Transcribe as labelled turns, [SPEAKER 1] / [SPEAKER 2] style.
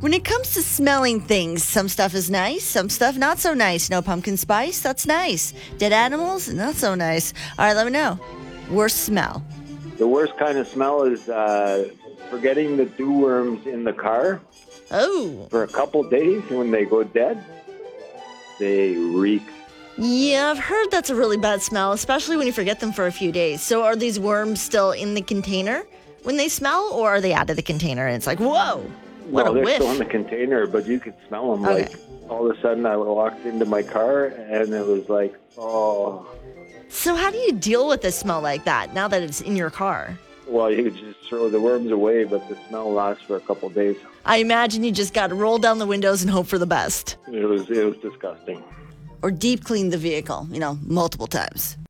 [SPEAKER 1] When it comes to smelling things, some stuff is nice, some stuff not so nice. No pumpkin spice, that's nice. Dead animals, not so nice. All right, let me know. Worst smell.
[SPEAKER 2] The worst kind of smell is forgetting the dew worms in the car
[SPEAKER 1] Oh.
[SPEAKER 2] for a couple days. When they go dead, they reek.
[SPEAKER 1] Yeah, I've heard that's a really bad smell, especially when you forget them for a few days. So are these worms still in the container when they smell, or are they out of the container and it's like, whoa, what
[SPEAKER 2] No,
[SPEAKER 1] a
[SPEAKER 2] they're
[SPEAKER 1] whiff?
[SPEAKER 2] still in the container, but you could smell them.
[SPEAKER 1] Okay.
[SPEAKER 2] Like, all of a sudden I walked into my car and it was like, oh.
[SPEAKER 1] So how do you deal with a smell like that now that it's in your car?
[SPEAKER 2] Well, you could just throw the worms away, but the smell lasts for a couple days.
[SPEAKER 1] I imagine you just got to roll down the windows and hope for the best.
[SPEAKER 2] It was disgusting.
[SPEAKER 1] Or deep clean the vehicle, multiple times.